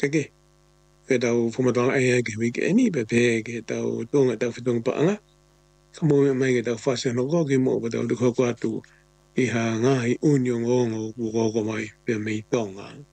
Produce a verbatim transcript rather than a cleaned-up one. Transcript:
Oke, ke tau fumatang ai ke mi ke ni pe pe ke tau tonga tau fitung pa anga. Kamo me mai ke tau fase no ko ke mo pa tau ko ko atu i ha nga i unyo ngongo ku ko ko mai pe me tonga.